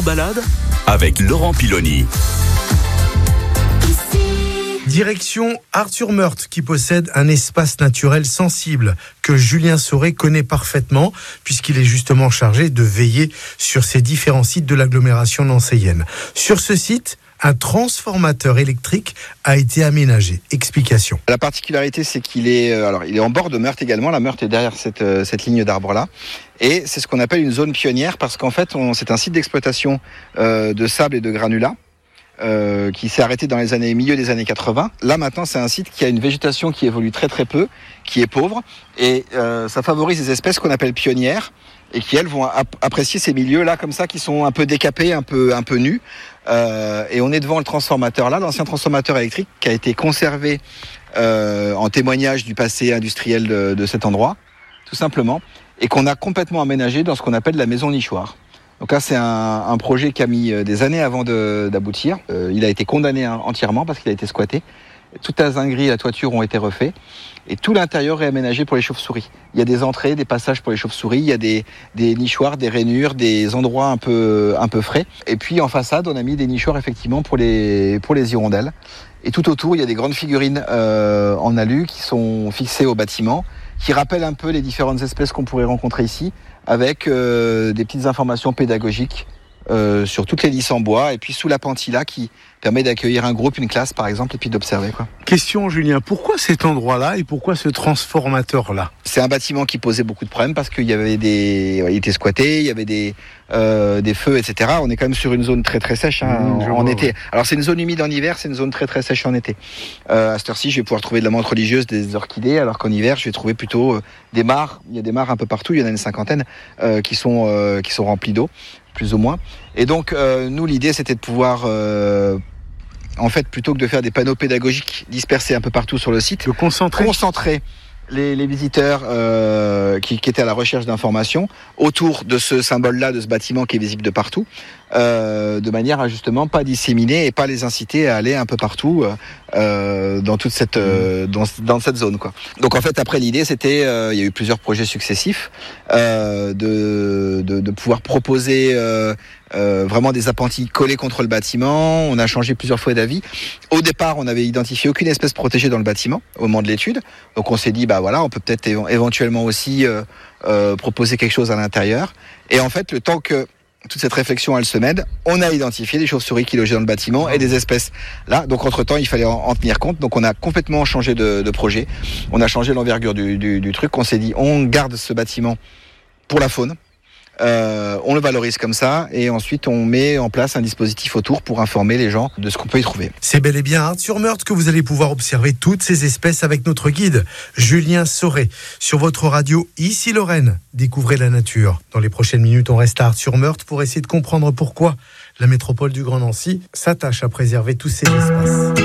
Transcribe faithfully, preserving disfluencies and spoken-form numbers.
balade avec Laurent Piloni. Direction Ars-sur-Meurthe qui possède un espace naturel sensible que Julien Sauret connaît parfaitement puisqu'il est justement chargé de veiller sur ces différents sites de l'agglomération nancéienne. Sur ce site, un transformateur électrique a été aménagé. Explication. La particularité, c'est qu'il est, alors, il est en bord de Meurthe également. La Meurthe est derrière cette, cette ligne d'arbres-là. Et c'est ce qu'on appelle une zone pionnière parce qu'en fait, on, c'est un site d'exploitation euh, de sable et de granulats. Euh, qui s'est arrêté dans les années milieu des années quatre-vingts. Là maintenant, c'est un site qui a une végétation qui évolue très très peu, qui est pauvre, et euh, ça favorise des espèces qu'on appelle pionnières et qui elles vont ap- apprécier ces milieux là comme ça, qui sont un peu décapés, un peu un peu nus. Euh, et on est devant le transformateur là, l'ancien transformateur électrique qui a été conservé euh, en témoignage du passé industriel de, de cet endroit, tout simplement, et qu'on a complètement aménagé dans ce qu'on appelle la maison nichoir. Donc là, c'est un, un projet qui a mis des années avant de, d'aboutir. Euh, il a été condamné entièrement parce qu'il a été squatté. Toute la zinguerie et la toiture ont été refaits. Et tout l'intérieur est aménagé pour les chauves-souris. Il y a des entrées, des passages pour les chauves-souris. Il y a des, des nichoirs, des rainures, des endroits un peu, un peu frais. Et puis en façade, on a mis des nichoirs effectivement pour les, pour les hirondelles. Et tout autour, il y a des grandes figurines euh, en alu qui sont fixées au bâtiment, qui rappellent un peu les différentes espèces qu'on pourrait rencontrer ici, avec euh, des petites informations pédagogiques euh, sur toutes les lisses en bois, et puis sous la pentilla qui permet d'accueillir un groupe, une classe par exemple, et puis d'observer, quoi. Question Julien, pourquoi cet endroit-là et pourquoi ce transformateur-là ? C'est un bâtiment qui posait beaucoup de problèmes parce qu'il y avait des, il était squatté, il y avait des, euh, des feux, et cetera. On est quand même sur une zone très très sèche hein, mmh, en, en vois, été. Ouais. Alors c'est une zone humide en hiver, c'est une zone très très sèche en été. Euh, à cette heure-ci, je vais pouvoir trouver de la menthe religieuse, des orchidées, alors qu'en hiver, je vais trouver plutôt euh, des mares. Il y a des mares un peu partout, il y en a une cinquantaine euh, qui sont euh, qui sont remplies d'eau, plus ou moins. Et donc euh, nous, l'idée, c'était de pouvoir euh, en fait, plutôt que de faire des panneaux pédagogiques dispersés un peu partout sur le site, de concentrer, concentrer les, les visiteurs euh, qui, qui étaient à la recherche d'informations autour de ce symbole-là, de ce bâtiment qui est visible de partout, euh, de manière à justement pas disséminer et pas les inciter à aller un peu partout euh, dans toute cette euh, dans, dans cette zone, quoi. Donc en fait, après l'idée, c'était, euh, il y a eu plusieurs projets successifs euh, de, de de pouvoir proposer euh, Euh, vraiment des appentis collés contre le bâtiment. On a changé plusieurs fois d'avis. Au départ, on n'avait identifié aucune espèce protégée dans le bâtiment au moment de l'étude. Donc on s'est dit, bah voilà, on peut peut-être é- éventuellement aussi euh, euh, proposer quelque chose à l'intérieur. Et en fait, le temps que toute cette réflexion elle se mène, on a identifié des chauves-souris qui logeaient dans le bâtiment et des espèces là. Donc entre-temps, il fallait en, en tenir compte. Donc on a complètement changé de, de projet. On a changé l'envergure du, du, du truc. On s'est dit, on garde ce bâtiment pour la faune. Euh, on le valorise comme ça et ensuite on met en place un dispositif autour pour informer les gens de ce qu'on peut y trouver. C'est bel et bien à Ars-sur-Meurthe que vous allez pouvoir observer toutes ces espèces avec notre guide Julien Sauret sur votre radio Ici Lorraine. Découvrez la nature. Dans les prochaines minutes, on reste à Ars-sur-Meurthe pour essayer de comprendre pourquoi la métropole du Grand Nancy s'attache à préserver tous ces espaces.